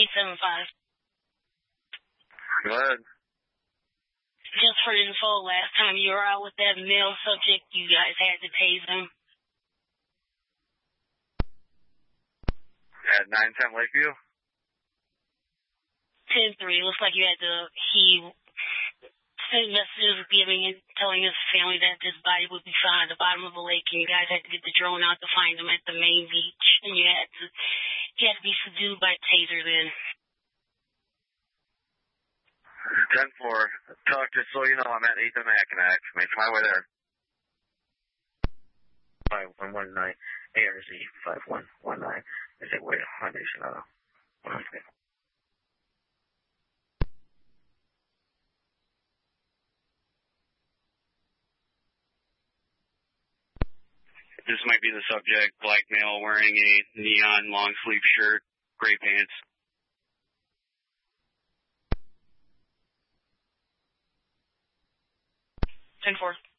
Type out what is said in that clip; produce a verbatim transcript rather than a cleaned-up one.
seven five. Go ahead. Just for info, last time you were out with that male subject, you guys had to tase him. At nine ten Lakeview? ten three. Looks like you had to, he sent messages giving and telling his family that this body would be found at the bottom of a lake, and you guys had to get the drone out to find him at the main beach, and you had to, he had to be subdued by taser then. ten four. Talk just so you know, I'm at eighth and Mackinac. Make my way there. five one one nine A R Z five one one nine. Is it wait? My nation. Uh, okay. This might be the subject. Black male wearing a neon long sleeve shirt, gray pants. ten four.